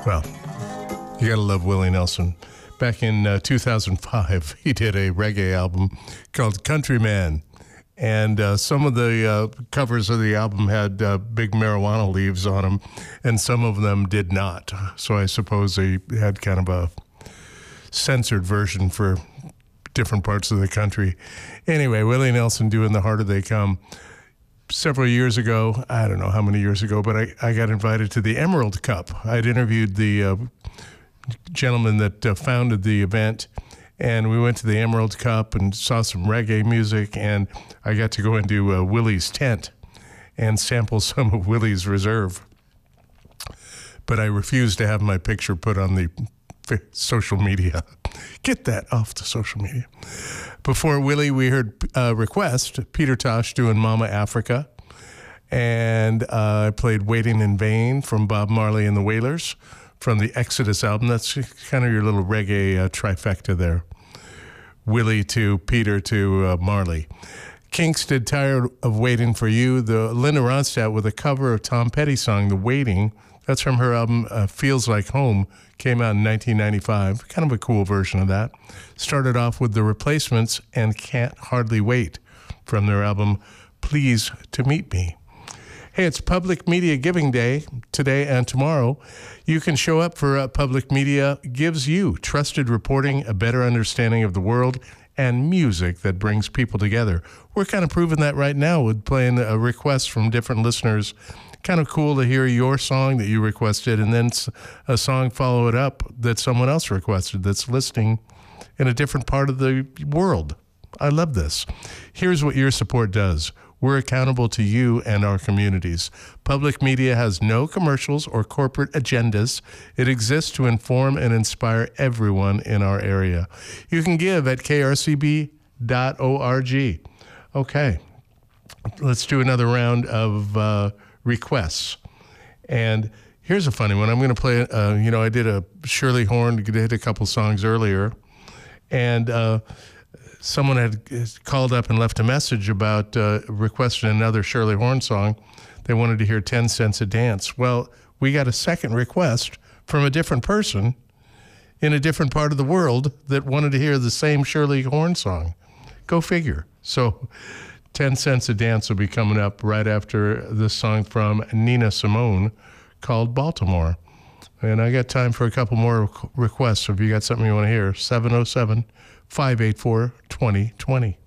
Well, you gotta love Willie Nelson. Back in 2005, he did a reggae album called Countryman. And some of the covers of the album had big marijuana leaves on them, and some of them did not. So I suppose they had kind of a censored version for different parts of the country. Anyway, Willie Nelson doing The Harder They Come. Several years ago, I don't know how many years ago, but I got invited to the Emerald Cup. I'd interviewed the gentleman that founded the event, and we went to the Emerald Cup and saw some reggae music, and I got to go into Willie's tent and sample some of Willie's Reserve. But I refused to have my picture put on the social media. Get that off the social media. Before Willie, we heard Request, Peter Tosh doing Mama Africa. And I played Waiting in Vain from Bob Marley and the Wailers from the Exodus album. That's kind of your little reggae trifecta there. Willie to Peter to Marley. Kinks did Tired of Waiting for You. The Linda Ronstadt with a cover of Tom Petty's song, The Waiting. That's from her album Feels Like Home. Came out in 1995. Kind of a cool version of that. Started off with The Replacements and Can't Hardly Wait from their album Pleased to Meet Me. Hey, it's Public Media Giving Day today and tomorrow. You can show up for Public Media Gives You trusted reporting, a better understanding of the world, and music that brings people together. We're kind of proving that right now with playing requests from different listeners. Kind of cool to hear your song that you requested and then a song follow it up that someone else requested that's listening in a different part of the world. I love this. Here's what your support does. We're accountable to you and our communities. Public media has no commercials or corporate agendas. It exists to inform and inspire everyone in our area. You can give at krcb.org. Okay, let's do another round of requests. And here's a funny one. I'm going to play, I did a Shirley Horn, did a couple songs earlier. And someone had called up and left a message about requesting another Shirley Horn song. They wanted to hear 10 Cents a Dance. Well, we got a second request from a different person in a different part of the world that wanted to hear the same Shirley Horn song. Go figure. So 10 Cents a Dance will be coming up right after this song from Nina Simone called Baltimore. And I got time for a couple more requests. So if you got something you want to hear, 707-584-2020.